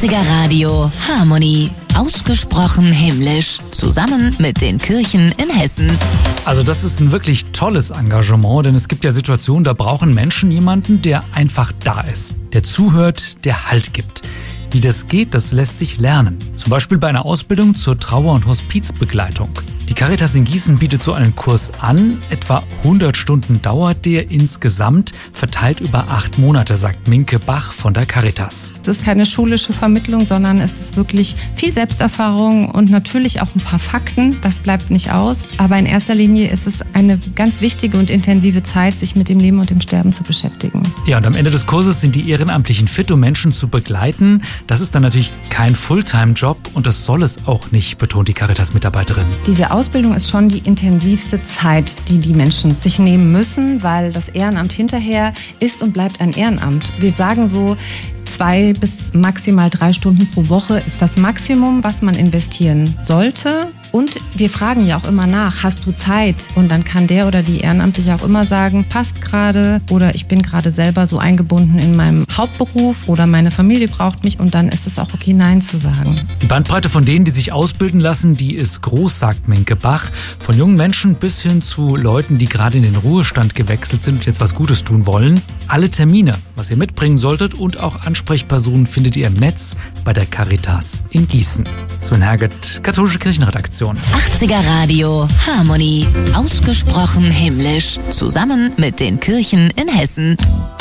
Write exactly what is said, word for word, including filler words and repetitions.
achtziger Radio Harmonie. Ausgesprochen himmlisch. Zusammen mit den Kirchen in Hessen. Also das ist ein wirklich tolles Engagement, denn es gibt ja Situationen, da brauchen Menschen jemanden, der einfach da ist. Der zuhört, der Halt gibt. Wie das geht, das lässt sich lernen. Zum Beispiel bei einer Ausbildung zur Trauer- und Hospizbegleitung. Die Caritas in Gießen bietet so einen Kurs an. Etwa hundert Stunden dauert der insgesamt, verteilt über acht Monate, sagt Minke Bach von der Caritas. Es ist keine schulische Vermittlung, sondern es ist wirklich viel Selbsterfahrung und natürlich auch ein paar Fakten. Das bleibt nicht aus. Aber in erster Linie ist es eine ganz wichtige und intensive Zeit, sich mit dem Leben und dem Sterben zu beschäftigen. Ja, und am Ende des Kurses sind die Ehrenamtlichen fit, um Menschen zu begleiten. Das ist dann natürlich kein Fulltime-Job und das soll es auch nicht, betont die Caritas-Mitarbeiterin. Diese Ausbildung ist schon die intensivste Zeit, die die Menschen sich nehmen müssen, weil das Ehrenamt hinterher ist und bleibt ein Ehrenamt. Wir sagen so, zwei bis maximal drei Stunden pro Woche ist das Maximum, was man investieren sollte. Und wir fragen ja auch immer nach, hast du Zeit? Und dann kann der oder die Ehrenamtliche auch immer sagen, passt gerade oder ich bin gerade selber so eingebunden in meinem Hauptberuf oder meine Familie braucht mich und dann ist es auch okay, Nein zu sagen. Die Bandbreite von denen, die sich ausbilden lassen, die ist groß, sagt Minke Bach. Von jungen Menschen bis hin zu Leuten, die gerade in den Ruhestand gewechselt sind und jetzt was Gutes tun wollen. Alle Termine, was ihr mitbringen solltet und auch Ansprechpersonen findet ihr im Netz bei der Caritas in Gießen. Sven Herget, Katholische Kirchenredaktion. achtziger Radio Harmonie. Ausgesprochen himmlisch. Zusammen mit den Kirchen in Hessen.